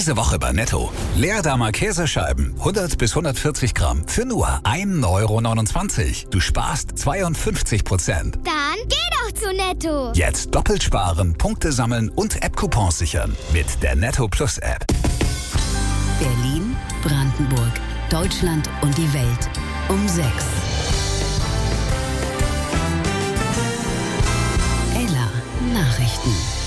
Diese Woche bei Netto. Leerdamer Käsescheiben, 100 bis 140 Gramm für nur 1,29 €. Du sparst 52%. Dann geh doch zu Netto. Jetzt doppelt sparen, Punkte sammeln und App-Coupons sichern. Mit der Netto Plus App. Berlin, Brandenburg, Deutschland und die Welt. Um 6. Ella Nachrichten.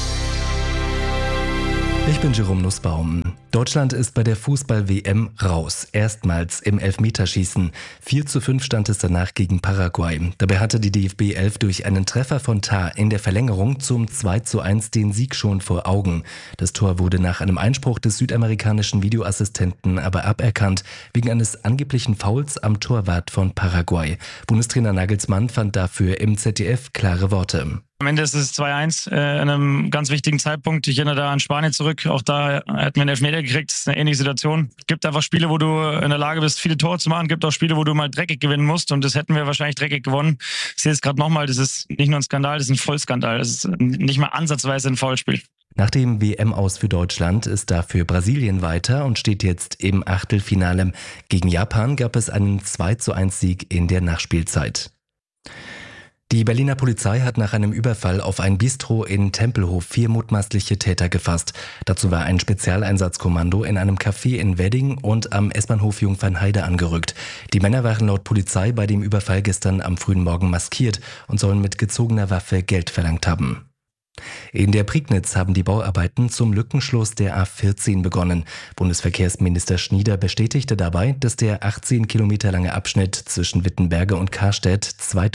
Ich bin Jerome Nussbaum. Deutschland ist bei der Fußball-WM raus. Erstmals im Elfmeterschießen. 4:5 stand es danach gegen Paraguay. Dabei hatte die DFB 11 durch einen Treffer von Tah in der Verlängerung zum 2:1 den Sieg schon vor Augen. Das Tor wurde nach einem Einspruch des südamerikanischen Videoassistenten aber aberkannt, wegen eines angeblichen Fouls am Torwart von Paraguay. Bundestrainer Nagelsmann fand dafür im ZDF klare Worte. Am Ende ist es 2:1 in einem ganz wichtigen Zeitpunkt. Ich erinnere da an Spanien zurück. Auch da hätten wir einen Elfmeter gekriegt. Das ist eine ähnliche Situation. Es gibt einfach Spiele, wo du in der Lage bist, viele Tore zu machen. Es gibt auch Spiele, wo du mal dreckig gewinnen musst. Und das hätten wir wahrscheinlich dreckig gewonnen. Ich sehe es gerade nochmal. Das ist nicht nur ein Skandal, das ist ein Vollskandal. Das ist nicht mal ansatzweise ein Foulspiel. Nach dem WM-Aus für Deutschland ist dafür Brasilien weiter und steht jetzt im Achtelfinale. Gegen Japan gab es einen 2:1 in der Nachspielzeit. Die Berliner Polizei hat nach einem Überfall auf ein Bistro in Tempelhof 4 mutmaßliche Täter gefasst. Dazu war ein Spezialeinsatzkommando in einem Café in Wedding und am S-Bahnhof Jungfernheide angerückt. Die Männer waren laut Polizei bei dem Überfall gestern am frühen Morgen maskiert und sollen mit gezogener Waffe Geld verlangt haben. In der Prignitz haben die Bauarbeiten zum Lückenschluss der A14 begonnen. Bundesverkehrsminister Schnieder bestätigte dabei, dass der 18 Kilometer lange Abschnitt zwischen Wittenberge und Karstedt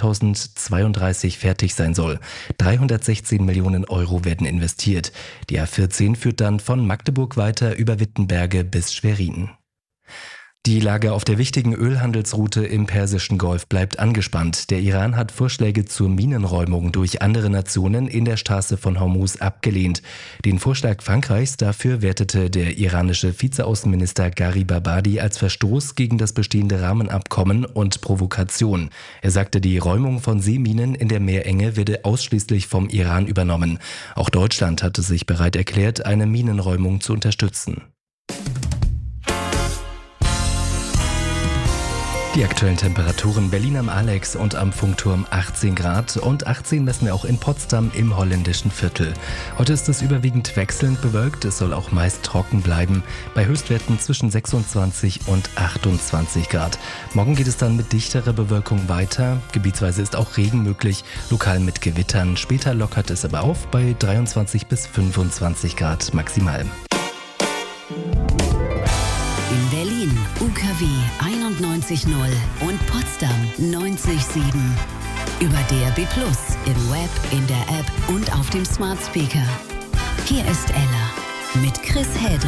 2032 fertig sein soll. 316 Millionen € werden investiert. Die A14 führt dann von Magdeburg weiter über Wittenberge bis Schwerin. Die Lage auf der wichtigen Ölhandelsroute im Persischen Golf bleibt angespannt. Der Iran hat Vorschläge zur Minenräumung durch andere Nationen in der Straße von Hormuz abgelehnt. Den Vorschlag Frankreichs dafür wertete der iranische Vizeaußenminister Gharib Abadi als Verstoß gegen das bestehende Rahmenabkommen und Provokation. Er sagte, die Räumung von Seeminen in der Meerenge werde ausschließlich vom Iran übernommen. Auch Deutschland hatte sich bereit erklärt, eine Minenräumung zu unterstützen. Die aktuellen Temperaturen: Berlin am Alex und am Funkturm 18 Grad und 18 messen wir auch in Potsdam im holländischen Viertel. Heute ist es überwiegend wechselnd bewölkt, es soll auch meist trocken bleiben, bei Höchstwerten zwischen 26 und 28 Grad. Morgen geht es dann mit dichterer Bewölkung weiter, gebietsweise ist auch Regen möglich, lokal mit Gewittern. Später lockert es aber auf bei 23 bis 25 Grad maximal. In Berlin UKW 91.0 und Potsdam 90.7. Über DAB+, im Web, in der App und auf dem Smart Speaker. Hier ist Ella mit Chris Hedrick.